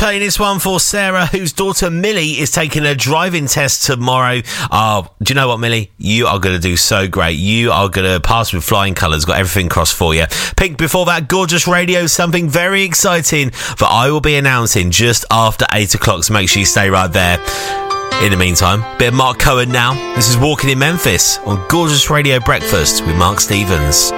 playing this one for Sarah, whose daughter Millie is taking a driving test tomorrow. Oh, do you know what, Millie? You are going to do so great. You are going to pass with flying colours. Got everything crossed for you. Pink, before that, Gorgeous Radio, something very exciting that I will be announcing just after 8 o'clock, so make sure you stay right there. In the meantime, bit of Mark Cohen now. This is Walking in Memphis on Gorgeous Radio Breakfast with Mark Stevens.